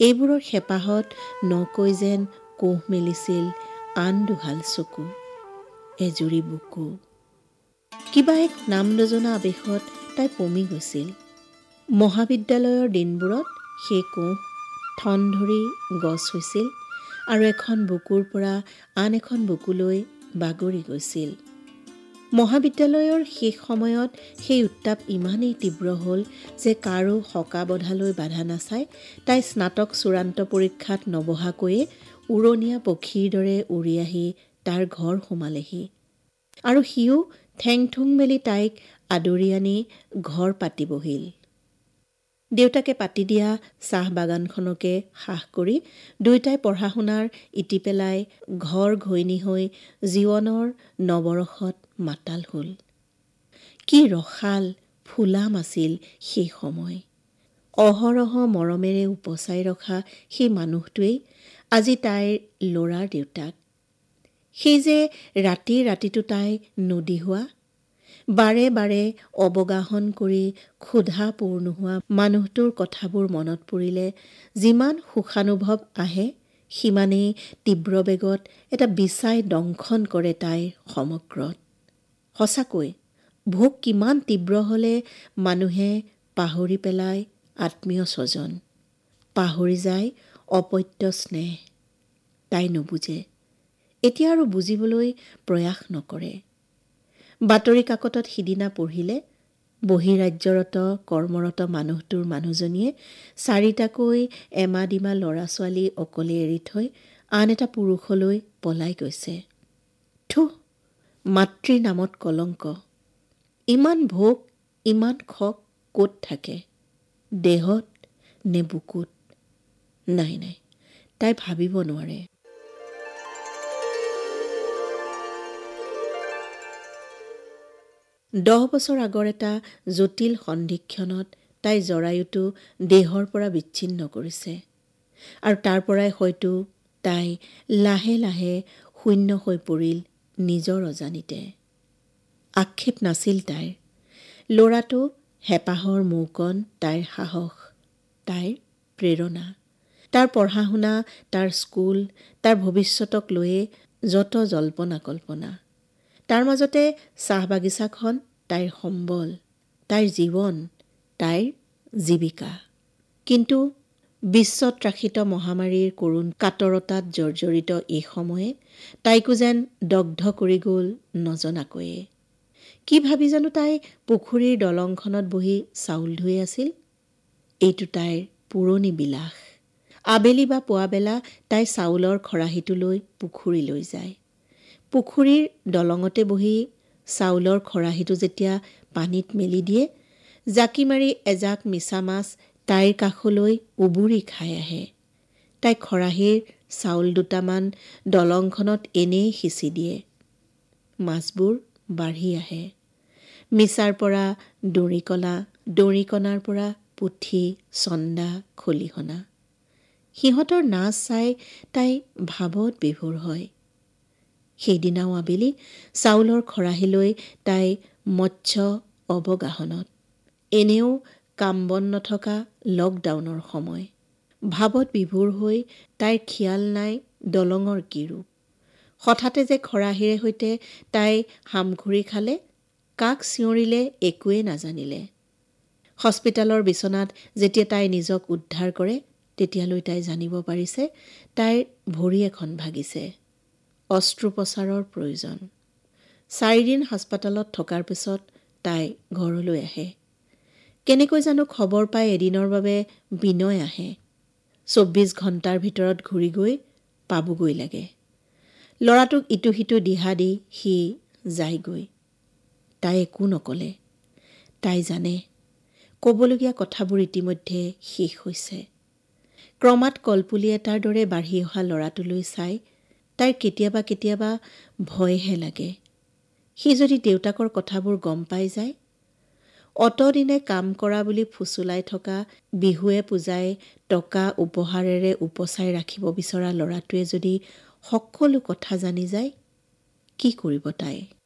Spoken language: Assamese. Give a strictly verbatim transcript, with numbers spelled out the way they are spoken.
এইবোৰৰ হেঁপাহত নকৈ যেন কোহ মেলিছিল আন দুহাল চকু, এজুৰি বুকু। কিবা এক নাম নজনা আৱেশত তাই পমি গৈছিল। মহাবিদ্যালয়ৰ দিনবোৰত সেই কোহ ঠন ধৰি গছ হৈছিল আৰু এখন বুকুৰ পৰা আন এখন বুকুলৈ বাগৰি গৈছিল। মহাবিদ্যালয়ৰ শেষ সময়ত সেই উত্তাপ ইমানেই তীব্ৰ হ'ল যে কাৰো সকা বধালৈ বাধা নাচাই তাই স্নাতক চূড়ান্ত পৰীক্ষাত নবহাকৈয়ে উৰণীয়া পক্ষীৰ দৰে উৰি আহি তাৰ ঘৰ সোমালেহি। আৰু সিও ঠেং ঠুং মেলি তাইক আদৰি আনি ঘৰ পাতি বহিল। দেউতাকে পাতি দিয়া চাহ বাগানখনকে সাহ কৰি দুয়োটাই পঢ়া শুনাৰ ইতি পেলাই ঘৰ ঘৈণী হৈ জীৱনৰ নৱৰসত মাতাল হ'ল। কি ৰসাল ফুলাম আছিল সেই সময়। অহৰহ মৰমেৰে উপচাই ৰখা সেই মানুহটোৱেই আজি তাইৰ ল'ৰাৰ দেউতাক। সেই যে ৰাতি ৰাতিটো তাই নদিহুৱা, বাৰে বাৰে অৱগাহন কৰি ক্ষুধা পূৰ নোহোৱা মানুহটোৰ কথাবোৰ মনত পৰিলে যিমান সুখানুভৱ আহে সিমানেই তীব্ৰ বেগত এটা বিচাই দংশন কৰে তাইৰ সমগ্ৰত। সঁচাকৈ ভোক কিমান তীব্ৰ হ'লে মানুহে পাহৰি পেলায় আত্মীয় স্বজন, পাহৰি যায় অপত্য স্নেহ। তাই নুবুজে, এতিয়া আৰু বুজিবলৈ প্ৰয়াস নকৰে। বাতৰি কাকতত সিদিনা পঢ়িলে বহিৰাজ্যৰত কৰ্মৰত মানুহটোৰ মানুহজনীয়ে চাৰিটাকৈ এমা ডিমা ল'ৰা ছোৱালী অকলে এৰি থৈ আন এটা পুৰুষলৈ পলাই গৈছে। থু, মাতৃৰ নামত কলংক। ইমান ভোক ইমান খক ক'ত থাকে, দেহত নে বুকুত? নাই নাই, তাই ভাবিব নোৱাৰে। দহ বছৰ আগৰ এটা জটিল সন্ধিক্ষণত তাই জৰায়ুটো দেহৰ পৰা বিচ্ছিন্ন কৰিছে আৰু তাৰ পৰাই হয়তো তাই লাহে লাহে শূন্য হৈ পৰিল নিজৰ অজানিতে। আক্ষেপ নাছিল তাইৰ। ল'ৰাটো হেঁপাহৰ মৌকণ তাইৰ সাহস, তাইৰ প্ৰেৰণা। তাৰ পঢ়া শুনা, তাৰ স্কুল, তাৰ ভৱিষ্যতক লৈয়ে যত জল্পনা কল্পনা। তাৰ মাজতে চাহ বাগিচাখন তাইৰ সম্বল, তাইৰ জীৱন, তাইৰ জীৱিকা। কিন্তু বিশ্বত্ৰাসিত মহামাৰীৰ কৰুণ কাতৰতাত জৰ্জৰিত এই সময়ে তাইকো যেন দগ্ধ কৰি গ'ল নজনাকৈয়ে। কি ভাবি জানো তাই পুখুৰীৰ দলংখনত বহি চাউল ধুই আছিল? এইটো তাইৰ পুৰণি বিলাস। আবেলি বা পুৱাবেলা তাই চাউলৰ খৰাহীটো লৈ পুখুৰীলৈ যায়। পুখুৰীৰ দলঙতে বহি চাউলৰ খৰাহীটো যেতিয়া পানীত মেলি দিয়ে, জাকি মাৰি এজাক মিছা মাছ তাইৰ কাষলৈ উবুৰি খাই আহে। তাই খৰাহীৰ চাউল দুটামান দলংখনত এনেই সিঁচি দিয়ে। মাছবোৰ বাঢ়ি আহে। মিছাৰ পৰা দৰিকণা, দৰিকণাৰ পৰা পুঠি, চন্দা, খলিহনা। সিহঁতৰ নাচ চাই তাই ভাৱত বিভোৰ হয়। সেইদিনাও আবেলি চাউলৰ খৰাহীলৈ তাই মৎস্য অৱগাহনত। এনেও কাম বন নথকা লকডাউনৰ সময়। ভাৱত বিভোৰ হৈ তাইৰ খিয়াল নাই দলঙৰ কি ৰূপ। হঠাতে যে খৰাহীৰে সৈতে তাই হামখুৰি খালে, কাক চিঞৰিলে একোৱে নাজানিলে। হস্পিতালৰ বিচনাত যেতিয়া তাই নিজক উদ্ধাৰ কৰে তেতিয়ালৈ তাই জানিব পাৰিছে তাইৰ ভৰি এখন ভাগিছে। অস্ত্ৰোপচাৰৰ প্ৰয়োজন। চাৰিদিন হাস্পাতালত থকাৰ পিছত তাই ঘৰলৈ আহে। কেনেকৈ জানো খবৰ পাই এদিনৰ বাবে বিনয় আহে। চৌব্বিছ ঘণ্টাৰ ভিতৰত ঘূৰি গৈ পাবগৈ লাগে। ল'ৰাটোক ইটো সিটো দিহা দি সি যায়গৈ। তাই একো নকলে। তাই জানে ক'বলগীয়া কথাবোৰ ইতিমধ্যে শেষ হৈছে। ক্ৰমাৎ কলপুলি এটাৰ দৰে বাঢ়ি অহা ল'ৰাটোলৈ চাই তাইৰ কেতিয়াবা কেতিয়াবা ভয়হে লাগে। সি যদি দেউতাকৰ কথাবোৰ গম পাই যায়, অতদিনে কাম কৰা বুলি ফুচুলাই থকা, বিহুৱে পূজাই টকা উপহাৰেৰে উপচাই ৰাখিব বিচৰা ল'ৰাটোৱে যদি সকলো কথা জানি যায়, কি কৰিব তাই?